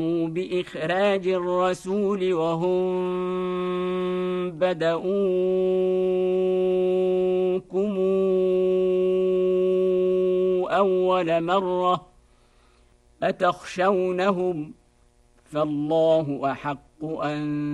بإخراج الرسول وهم بدؤوكم أول مرة أتخشونهم فالله أحق أن